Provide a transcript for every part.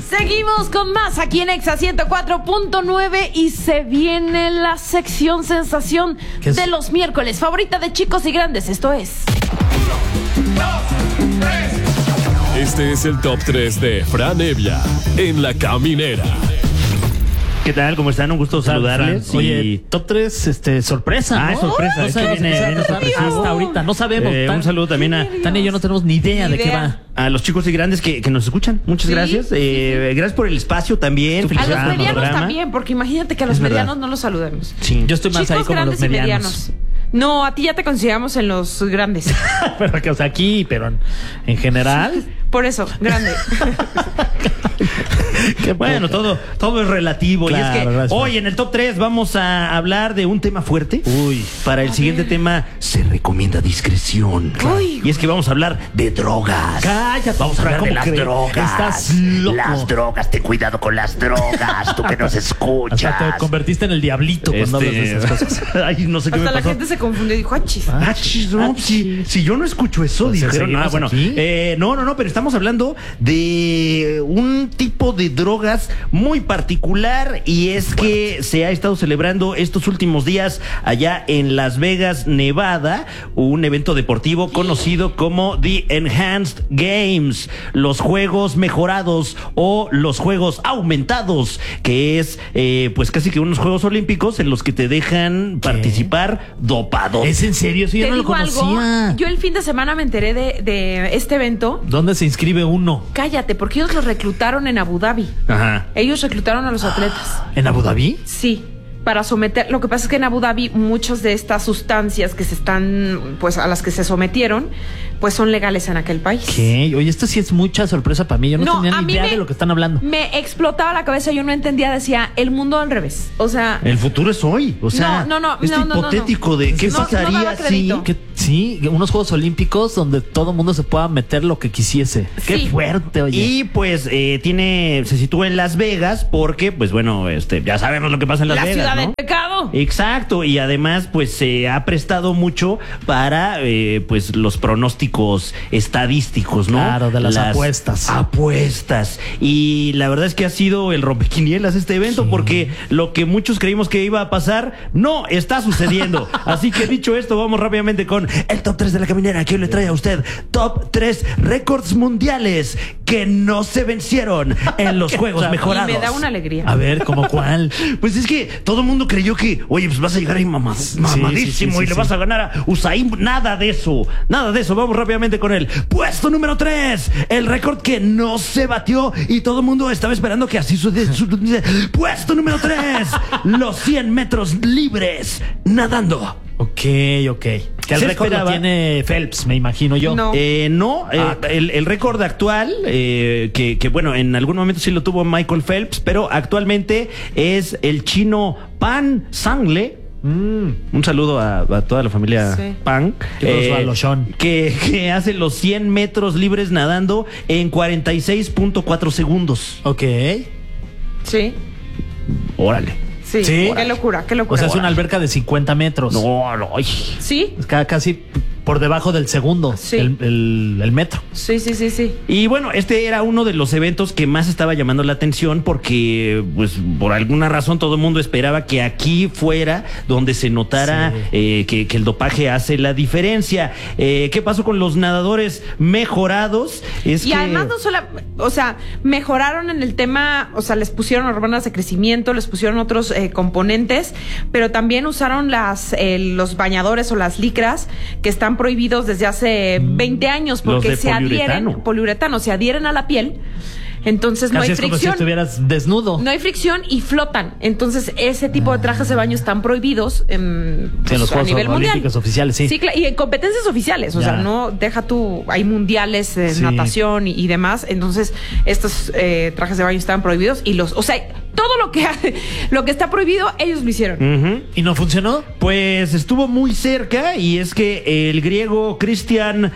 Seguimos con más aquí en Exa 104.9 y se viene la sección sensación de los miércoles, favorita de chicos y grandes. Esto es 1, 2, 3. Este es el top 3 de Fran Evia en La Caminera. ¿Qué tal? ¿Cómo están? Un gusto saludarles. Oye, top 3, sorpresa, ¿no? Es sorpresa. No sabemos viene hasta ahorita, no sabemos. Un saludo también a Tania y yo no tenemos ni idea de qué va. A los chicos y grandes que nos escuchan. Muchas gracias. Gracias por el espacio también. A los medianos también, porque imagínate que a los medianos no los saludemos. Sí. Yo estoy más chicos ahí como grandes los medianos. Y medianos. No, a ti ya te consideramos en los grandes. Pero que, o sea, aquí, pero en general. Por eso, grande. Qué bueno, todo es relativo. Claro, y es que gracias. hoy en el top 3 vamos a hablar de un tema fuerte. Uy. Para el siguiente tema se recomienda discreción. Uy. Y es que vamos a hablar de drogas. Cállate. Vamos a hablar de ¿Cómo las crees? drogas. Estás loco. Las drogas, ten cuidado con las drogas. Tú que nos escuchas. Hasta te convertiste en el diablito cuando hablas de esas cosas. Ay, no sé qué me Hasta la pasó. gente se confundió y dijo, achis. Achis, no, si yo no escucho eso, Pues dijeron. seguimos Bueno, aquí. no, pero estamos hablando de un tipo de drogas muy particular y es que se ha estado celebrando estos últimos días allá en Las Vegas, Nevada, un evento deportivo conocido como The Enhanced Games, los juegos mejorados o los juegos aumentados, que es pues casi que unos Juegos Olímpicos en los que te dejan participar dopado. ¿Es en serio? Eso yo Te no lo digo algo, conocía. yo el fin de semana me enteré de este evento. ¿Dónde se inscribe uno? Cállate, porque ellos los reclutaron en Abu Dhabi. Ajá. Ellos reclutaron a los atletas. ¿En Abu Dhabi? Sí, para someter. Lo que pasa es que en Abu Dhabi muchas de estas sustancias que se están, pues a las que se sometieron, pues son legales en aquel país. ¿Qué? Oye, esto sí es mucha sorpresa para mí. Yo no tenía a ni mí idea de lo que están hablando. Me explotaba la cabeza, yo no entendía, decía, el mundo al revés. O sea, El futuro es hoy. O sea, No, hipotético de qué No, no pasaría daba si. crédito. Sí, unos Juegos Olímpicos donde todo mundo se pueda meter lo que quisiese. Sí. Qué fuerte, oye. Y pues se sitúa en Las Vegas porque, pues bueno, ya sabemos lo que pasa en Las la Vegas, ciudad ¿no? del pecado. Exacto, y además pues se ha prestado mucho para pues los pronósticos estadísticos, ¿no? Claro, de las apuestas. Apuestas. Y la verdad es que ha sido el rompequinielas este evento porque lo que muchos creímos que iba a pasar no está sucediendo. Así que dicho esto, vamos rápidamente con el top 3 de La Caminera, que hoy le trae a usted top 3 récords mundiales que no se vencieron en los juegos mejorados. Y me da una alegría. A ver, ¿cómo cuál? Pues es que todo el mundo creyó que, oye, pues vas a llegar ahí mamadísimo y le vas a ganar a Usain. Nada de eso. Vamos rápidamente con el puesto número 3. El récord que no se batió y todo el mundo estaba esperando que así sucediera. Puesto número 3. Los 100 metros libres nadando. Ok. Que el récord lo tiene Phelps, me imagino yo. No. El récord actual, que bueno, en algún momento sí lo tuvo Michael Phelps, pero actualmente es el chino Pan Sangle. Un saludo a toda la familia Pan, que hace los 100 metros libres nadando en 46.4 segundos. Ok. Sí. Órale. Sí. Qué locura. O sea, es una alberca de 50 metros. No. Sí. Es casi por debajo del segundo, Sí. el metro. Sí. Y bueno, este era uno de los eventos que más estaba llamando la atención porque, pues, por alguna razón todo el mundo esperaba que aquí fuera donde se notara que el dopaje hace la diferencia. ¿Qué pasó con los nadadores mejorados? Además no solo, o sea, mejoraron en el tema, o sea, les pusieron hormonas de crecimiento, les pusieron otros componentes, pero también usaron los bañadores o las licras que están prohibidos desde hace 20 años porque se adhieren, poliuretano, se adhieren a la piel. Entonces no hay fricción. Es como si estuvieras desnudo. No hay fricción y flotan. Entonces ese tipo de trajes de baño están prohibidos en los Juegos Olímpicos oficiales, sí. Sí, y en competencias oficiales. O sea, no deja tú, hay mundiales de natación y demás. Entonces estos trajes de baño estaban prohibidos y o sea, todo lo que está prohibido, ellos lo hicieron. ¿Y no funcionó? Pues estuvo muy cerca y es que el griego Cristian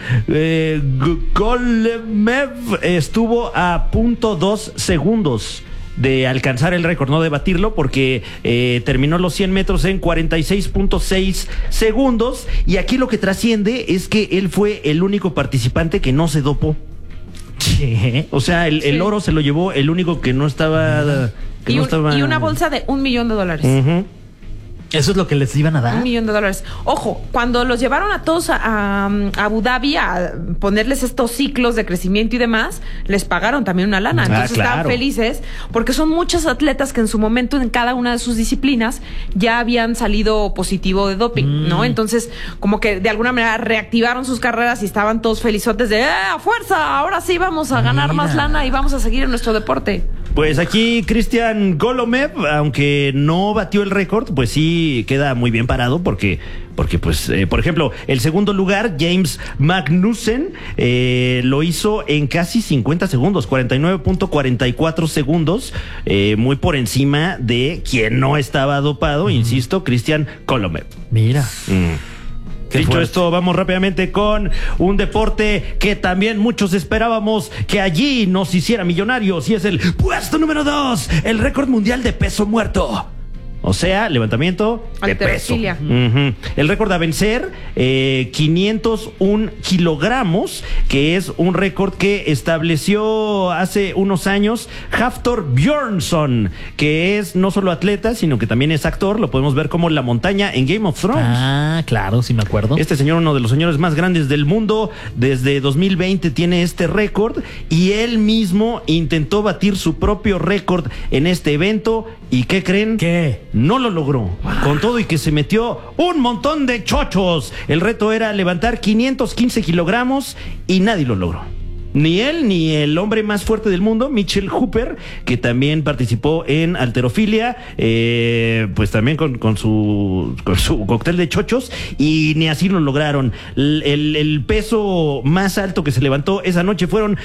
Golemev estuvo a 0.2 segundos de alcanzar el récord, no de batirlo, porque terminó los 100 metros en 46.6 segundos. Y aquí lo que trasciende es que él fue el único participante que no se dopó. ¿Qué? O sea, el oro se lo llevó el único que no estaba... Y una bolsa de $1 millón. Ujú. ¿Eso es lo que les iban a dar? $1 millón. Ojo, cuando los llevaron a todos a Abu Dhabi a ponerles estos ciclos de crecimiento y demás, les pagaron también una lana. Entonces estaban felices porque son muchos atletas que en su momento en cada una de sus disciplinas ya habían salido positivo de doping, ¿no? Entonces, como que de alguna manera reactivaron sus carreras y estaban todos felizotes de ¡a fuerza! Ahora sí vamos a ganar más lana y vamos a seguir en nuestro deporte. Pues aquí Cristian Golomev, aunque no batió el récord, pues sí queda muy bien parado porque pues, por ejemplo, el segundo lugar, James Magnussen, lo hizo en casi 50 segundos, 49.44 segundos, muy por encima de quien no estaba dopado, insisto, Cristian Golomev. Mira. Dicho esto, vamos rápidamente con un deporte que también muchos esperábamos que allí nos hiciera millonarios, y es el puesto número 2, el récord mundial de peso muerto. O sea, levantamiento de peso. El récord a vencer, 501 kilogramos, que es un récord que estableció hace unos años Hafthor Björnsson, que es no solo atleta, sino que también es actor. Lo podemos ver como La Montaña en Game of Thrones. Ah, claro, sí me acuerdo. Este señor, uno de los señores más grandes del mundo, desde 2020 tiene este récord, y él mismo intentó batir su propio récord en este evento. ¿Y qué creen? ¿Qué? No lo logró. Con todo y que se metió un montón de chochos. El reto era levantar 515 kilogramos y nadie lo logró. Ni él, ni el hombre más fuerte del mundo, Mitchell Hooper, que también participó en halterofilia, pues también con su cóctel de chochos, y ni así lo lograron. El peso más alto que se levantó esa noche fueron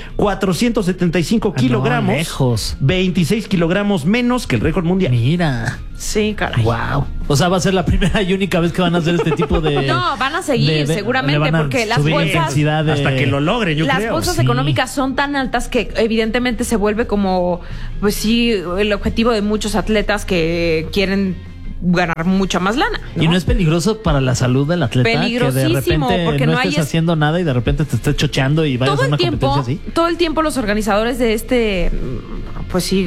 475 kilogramos. Lejos. 26 kilogramos menos que el récord mundial. Mira. Sí, caray. Wow. O sea, va a ser la primera y única vez que van a hacer este tipo de... No, van a seguir, seguramente, porque las bolsas... Hasta que lo logren, yo creo. Las bolsas económicas son tan altas que evidentemente se vuelve como, pues sí, el objetivo de muchos atletas que quieren ganar mucha más lana, ¿no? ¿Y no es peligroso para la salud del atleta? Peligrosísimo, que de repente porque no no estés hay haciendo nada y de repente te estés chocheando y vayas a una competencia así. Todo el tiempo los organizadores de pues sí,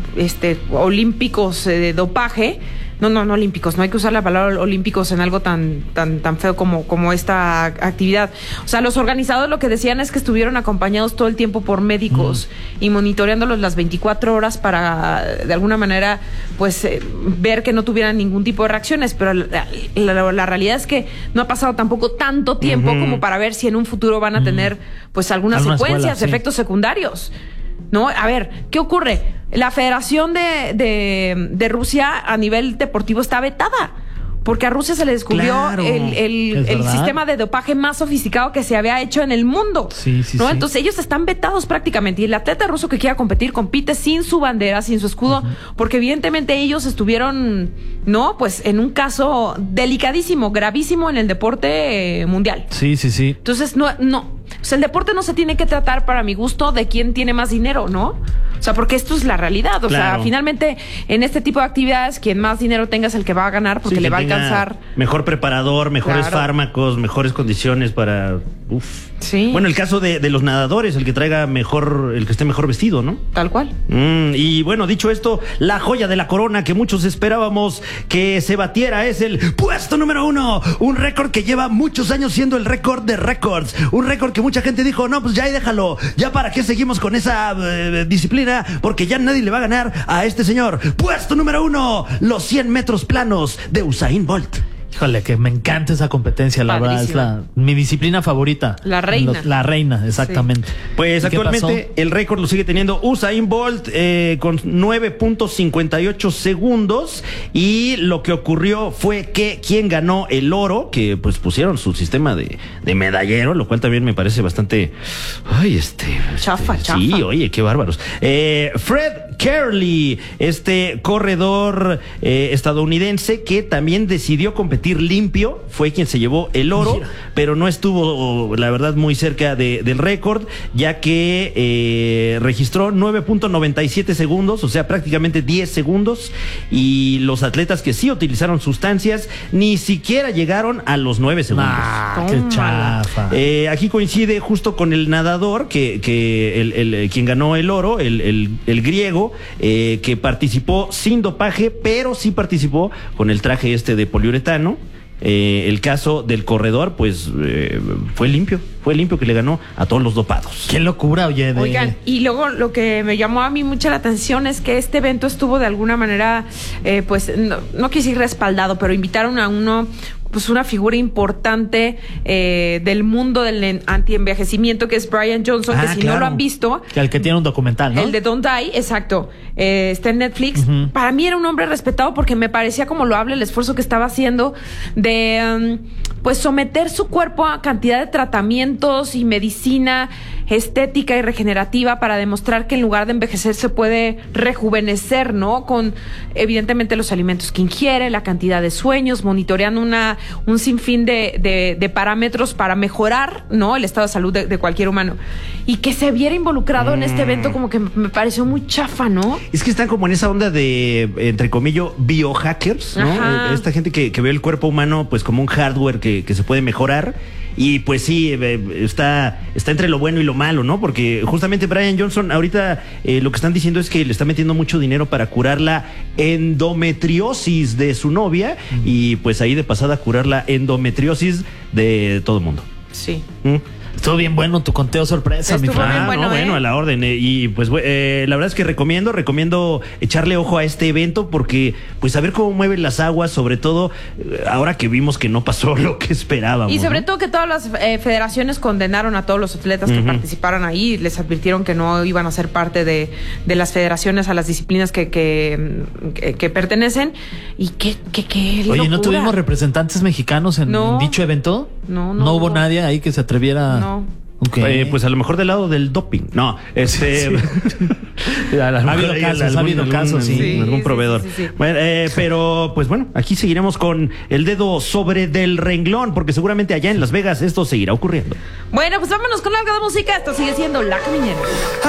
olímpicos de dopaje. No olímpicos, no hay que usar la palabra olímpicos en algo tan feo como esta actividad. O sea, los organizadores lo que decían es que estuvieron acompañados todo el tiempo por médicos y monitoreándolos las 24 horas para, de alguna manera, pues ver que no tuvieran ningún tipo de reacciones. Pero la realidad es que no ha pasado tampoco tanto tiempo como para ver si en un futuro van a tener, pues, algunas secuencias, efectos secundarios. ¿No? A ver, ¿qué ocurre? La Federación de Rusia a nivel deportivo está vetada, porque a Rusia se le descubrió el sistema de dopaje más sofisticado que se había hecho en el mundo. Sí. Entonces ellos están vetados prácticamente, y el atleta ruso que quiera competir compite sin su bandera, sin su escudo, porque evidentemente ellos estuvieron, ¿no? Pues en un caso delicadísimo, gravísimo en el deporte mundial. Sí. Entonces, no. O sea, el deporte no se tiene que tratar, para mi gusto, de quién tiene más dinero, ¿no? O sea, porque esto es la realidad. O sea, finalmente, en este tipo de actividades, quien más dinero tenga es el que va a ganar, porque le va a alcanzar. Mejor preparador, mejores fármacos, mejores condiciones para... Sí. Bueno, el caso de los nadadores, el que traiga mejor, el que esté mejor vestido, ¿no? Tal cual. Y bueno, dicho esto, la joya de la corona que muchos esperábamos que se batiera es el puesto número 1. Un récord que lleva muchos años siendo el récord de récords. Un récord que mucha gente dijo, no, pues ya déjalo. Ya para qué seguimos con esa disciplina, porque ya nadie le va a ganar a este señor. Puesto número 1, los 100 metros planos de Usain Bolt. Híjole, que me encanta esa competencia, la verdad, es mi disciplina favorita. La reina. La reina, exactamente. Sí. Pues actualmente el récord lo sigue teniendo Usain Bolt con 9.58 segundos, y lo que ocurrió fue que quien ganó el oro, que pues pusieron su sistema de medallero, lo cual también me parece bastante... Chafa. Sí, oye, qué bárbaros. Fred Kerley, corredor estadounidense que también decidió competir salir limpio, fue quien se llevó el oro, pero no estuvo, la verdad, muy cerca del récord, ya que registró 9.97 segundos, o sea, prácticamente 10 segundos, y los atletas que sí utilizaron sustancias ni siquiera llegaron a los 9 segundos. Qué chafa. Aquí coincide justo con el nadador quien ganó el oro, el griego, que participó sin dopaje, pero sí participó con el traje de poliuretano. El caso del corredor, pues fue limpio que le ganó a todos los dopados. Qué locura, oye. Oigan, y luego lo que me llamó a mí mucha la atención es que este evento estuvo de alguna manera, pues no quise decir respaldado, pero invitaron a pues una figura importante del mundo del antienvejecimiento, que es Brian Johnson, que si no lo han visto... El que tiene un documental, ¿no? El de Don't Die, exacto. Está en Netflix. Para mí era un hombre respetado porque me parecía como loable el esfuerzo que estaba haciendo de pues someter su cuerpo a cantidad de tratamientos y medicina estética y regenerativa para demostrar que en lugar de envejecer se puede rejuvenecer, ¿no? Con evidentemente los alimentos que ingiere, la cantidad de sueños, monitoreando un sinfín de parámetros para mejorar, ¿no? El estado de salud de cualquier humano. Y que se viera involucrado en este evento como que me pareció muy chafa, ¿no? Es que están como en esa onda de, entre comillas, biohackers, ¿no? Esta gente que ve el cuerpo humano pues como un hardware que se puede mejorar. Y pues sí, está entre lo bueno y lo malo, ¿no? Porque justamente Brian Johnson ahorita lo que están diciendo es que le está metiendo mucho dinero para curar la endometriosis de su novia y pues ahí de pasada curar la endometriosis de todo el mundo. Sí. Estuvo bien bueno tu conteo sorpresa, mi Fran. Bien bueno, bueno, a la orden. Y pues la verdad es que recomiendo echarle ojo a este evento porque pues a ver cómo mueven las aguas, sobre todo ahora que vimos que no pasó lo que esperábamos. Y sobre todo que todas las federaciones condenaron a todos los atletas que participaron ahí, les advirtieron que no iban a ser parte de las federaciones a las disciplinas que pertenecen. Y qué Oye, ¿no locura. tuvimos representantes mexicanos en dicho evento? No hubo nadie ahí que se atreviera. No. Okay. Pues a lo mejor del lado del doping. No, ha habido casos, sí. Algún proveedor. Sí. Bueno, pero pues bueno, aquí seguiremos con el dedo sobre del renglón, porque seguramente allá en Las Vegas esto seguirá ocurriendo. Bueno, pues vámonos con algo de música. Esto sigue siendo La Caminera.